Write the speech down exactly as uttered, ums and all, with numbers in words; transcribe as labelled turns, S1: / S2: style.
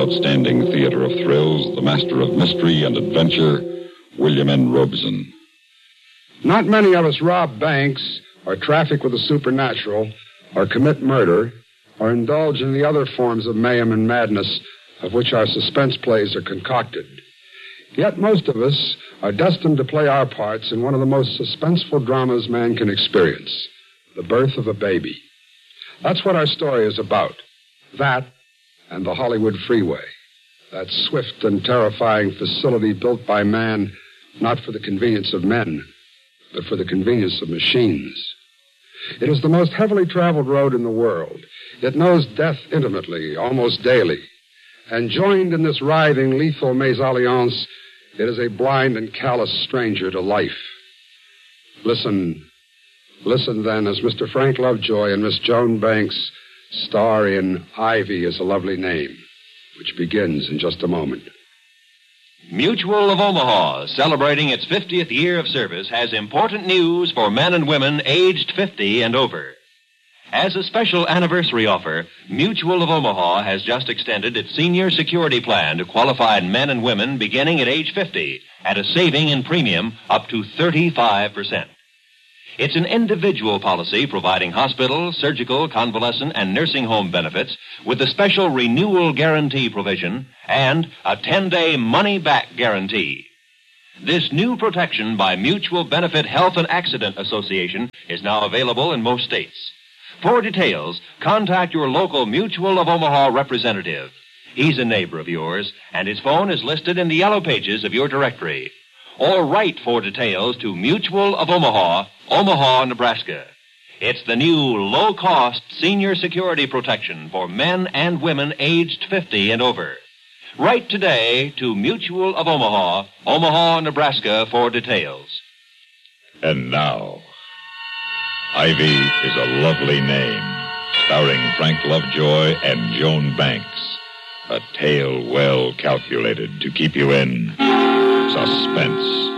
S1: outstanding theater of thrills, the master of mystery and adventure, William N. Robeson.
S2: Not many of us rob banks, or traffic with the supernatural, or commit murder, or indulge in the other forms of mayhem and madness of which our suspense plays are concocted. Yet most of us are destined to play our parts in one of the most suspenseful dramas man can experience, the birth of a baby. That's what our story is about. That and the Hollywood Freeway, that swift and terrifying facility built by man, not for the convenience of men, but for the convenience of machines. It is the most heavily traveled road in the world. It knows death intimately, almost daily. And joined in this writhing, lethal mésalliance, it is a blind and callous stranger to life. Listen, listen then as Mister Frank Lovejoy and Miss Joan Banks star in Ivy is a Lovely Name, which begins in just a moment.
S3: Mutual of Omaha, celebrating its fiftieth year of service, has important news for men and women aged fifty and over. As a special anniversary offer, Mutual of Omaha has just extended its senior security plan to qualified men and women beginning at age fifty at a saving in premium up to thirty-five percent. It's an individual policy providing hospital, surgical, convalescent, and nursing home benefits with a special renewal guarantee provision and a ten-day money-back guarantee. This new protection by Mutual Benefit Health and Accident Association is now available in most states. For details, contact your local Mutual of Omaha representative. He's a neighbor of yours, and his phone is listed in the yellow pages of your directory. Or write for details to Mutual of Omaha, Omaha, Nebraska. It's the new low-cost senior security protection for men and women aged fifty and over. Write today to Mutual of Omaha, Omaha, Nebraska for details.
S1: And now, Ivy is a Lovely Name, starring Frank Lovejoy and Joan Banks. A tale well calculated to keep you in suspense.